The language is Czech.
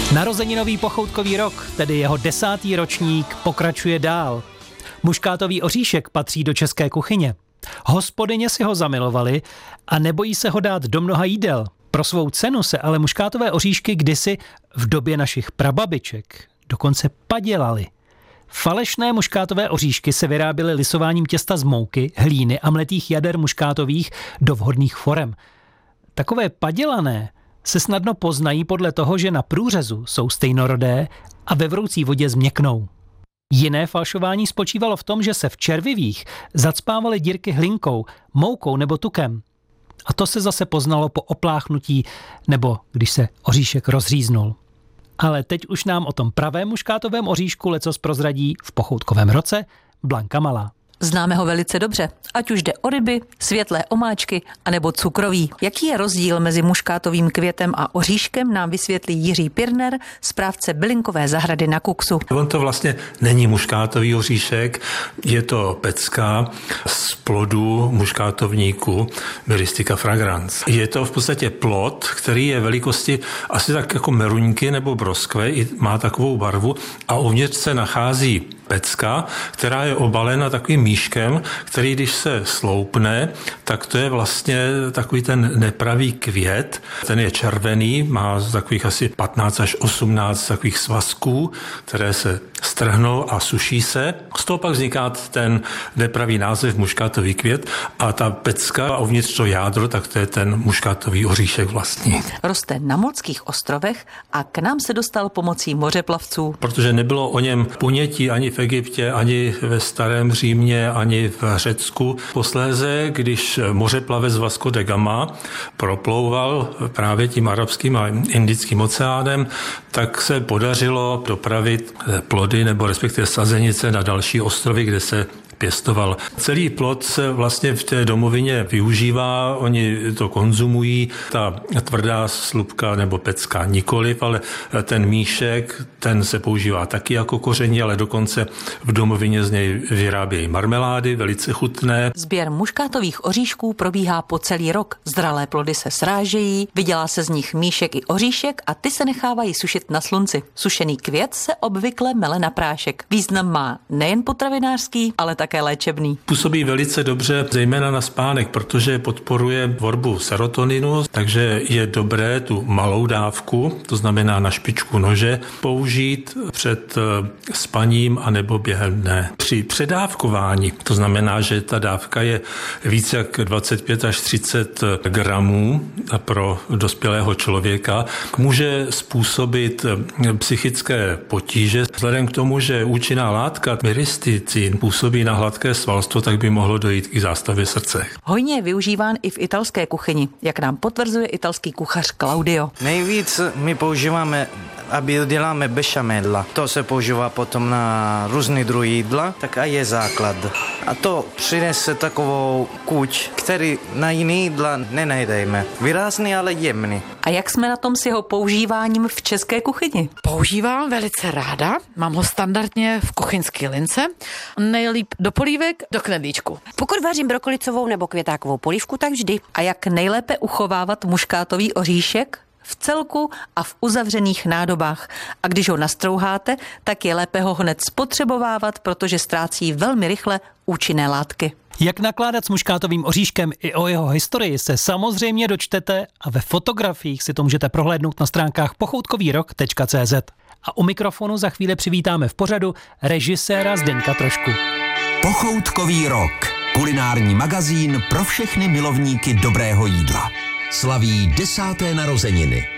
Narozeninový pochoutkový rok, tedy jeho 10. ročník, pokračuje dál. Muškátový oříšek patří do české kuchyně. Hospodyně si ho zamilovali a nebojí se ho dát do mnoha jídel. Pro svou cenu se ale muškátové oříšky kdysi v době našich prababiček dokonce padělaly. Falešné muškátové oříšky se vyráběly lisováním těsta z mouky, hlíny a mletých jader muškátových do vhodných forem. Takové padělané se snadno poznají podle toho, že na průřezu jsou stejnorodé a ve vroucí vodě změknou. Jiné falšování spočívalo v tom, že se v červivých zacpávaly dírky hlinkou, moukou nebo tukem. A to se zase poznalo po opláchnutí nebo když se oříšek rozříznul. Ale teď už nám o tom pravém muškátovém oříšku lecos prozradí v pochoutkovém roce Blanka Malá. Známe ho velice dobře, ať už jde o ryby, světlé omáčky anebo cukroví. Jaký je rozdíl mezi muškátovým květem a oříškem, nám vysvětlí Jiří Pirner, správce bylinkové zahrady na Kuksu. On to vlastně není muškátový oříšek, je to pecka z plodu muškátovníku Myristica fragrans. Je to v podstatě plod, který je velikosti asi tak jako meruňky nebo broskve, má takovou barvu a uvnitř se nachází pecka, která je obalena takovým míškem, který když se sloupne, tak to je vlastně takový ten nepravý květ. Ten je červený, má takových asi 15 až 18 takových svazků, které se strhnou a suší se. Z toho pak vzniká ten nepravý název muškátový květ a ta pecka a uvnitř to jádro, tak to je ten muškátový oříšek vlastní. Roste na Morských ostrovech a k nám se dostal pomocí mořeplavců. Protože nebylo o něm ponětí ani v Egyptě, ani ve Starém Římě, ani v Řecku. Posléze, když mořeplavec Vasco da Gama proplouval právě tím arabským a indickým oceánem, tak se podařilo dopravit plody nebo respektive sazenice na další ostrovy, kde se pěstoval. Celý plod se vlastně v té domovině využívá, oni to konzumují, ta tvrdá slupka nebo pecka nikoliv, ale ten míšek, ten se používá taky jako koření, ale dokonce v domovině z něj vyrábějí marmelády, velice chutné. Sběr muškátových oříšků probíhá po celý rok. Zralé plody se srážejí, vydělá se z nich míšek i oříšek a ty se nechávají sušit na slunci. Sušený květ se obvykle mele na prášek. Význam má nejen potravinářský, ale také léčebný. Působí velice dobře, zejména na spánek, protože podporuje tvorbu serotoninu, takže je dobré tu malou dávku, to znamená na špičku nože, použít před spaním anebo během dne. Při předávkování, to znamená, že ta dávka je více jak 25 až 30 gramů pro dospělého člověka, může způsobit psychické potíže. Vzhledem k tomu, že účinná látka myristicin působí na hladké svalstvo, tak by mohlo dojít k zástavě srdce. Hojně je využíván i v italské kuchyni, jak nám potvrzuje italský kuchař Claudio. Nejvíc my používáme, aby děláme bechamella. To se používá potom na různý druhy jídla, tak a je základ. A to přinese takovou chuť, který na jiný jídla nenajdeme. Výrazný, ale jemný. A jak jsme na tom s jeho používáním v české kuchyni? Používám velice ráda. Mám ho standardně v kuchyňské lince. Nejlíp do polívek, do knedlíčku. Pokud vařím brokolicovou nebo květákovou polívku, tak vždy. A jak nejlépe uchovávat muškátový oříšek? V celku a v uzavřených nádobách. A když ho nastrouháte, tak je lépe ho hned spotřebovávat, protože ztrácí velmi rychle účinné látky. Jak nakládat s muškátovým oříškem i o jeho historii se samozřejmě dočtete a ve fotografiích si to můžete prohlédnout na stránkách pochoutkovýrok.cz. A u mikrofonu za chvíli přivítáme v pořadu režiséra Zdeňka Trošku. Pochoutkový rok. Kulinární magazín pro všechny milovníky dobrého jídla. Slaví 10. narozeniny.